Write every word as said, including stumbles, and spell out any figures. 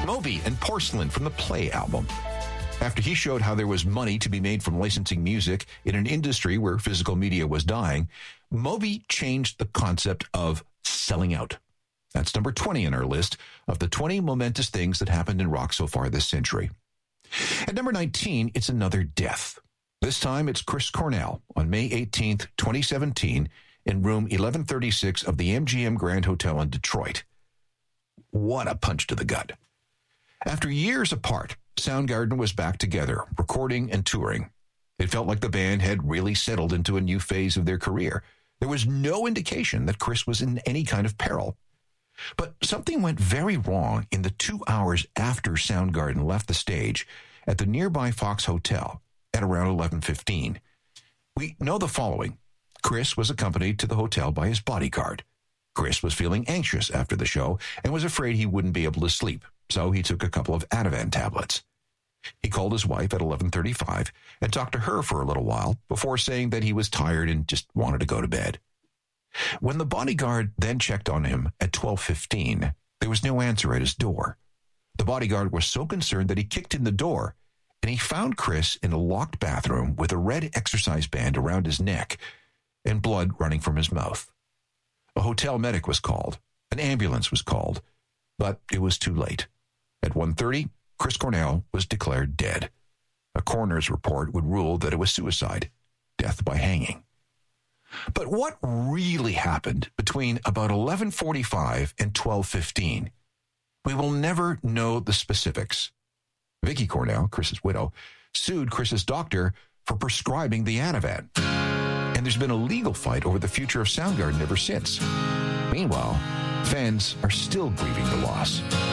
Moby and Porcelain from the Play album. After he showed how there was money to be made from licensing music in an industry where physical media was dying, Moby changed the concept of selling out. That's number twenty on our list of the twenty momentous things that happened in rock so far this century. At number nineteen, it's another death. This time it's Chris Cornell on May eighteenth, twenty seventeen, in room eleven thirty-six of the M G M Grand Hotel in Detroit. What a punch to the gut. After years apart, Soundgarden was back together, recording and touring. It felt like the band had really settled into a new phase of their career. There was no indication that Chris was in any kind of peril. But something went very wrong in the two hours after Soundgarden left the stage at the nearby Fox Hotel at around eleven fifteen. We know the following. Chris was accompanied to the hotel by his bodyguard. Chris was feeling anxious after the show and was afraid he wouldn't be able to sleep, so he took a couple of Ativan tablets. He called his wife at eleven thirty-five and talked to her for a little while before saying that he was tired and just wanted to go to bed. When the bodyguard then checked on him at twelve fifteen, there was no answer at his door. The bodyguard was so concerned that he kicked in the door, and he found Chris in a locked bathroom with a red exercise band around his neck and blood running from his mouth. A hotel medic was called. An ambulance was called, but it was too late. At one thirty, Chris Cornell was declared dead. A coroner's report would rule that it was suicide, death by hanging. But what really happened between about eleven forty-five and twelve fifteen? We will never know the specifics. Vicky Cornell, Chris's widow, sued Chris's doctor for prescribing the Ativan. And there's been a legal fight over the future of Soundgarden ever since. Meanwhile, fans are still grieving the loss.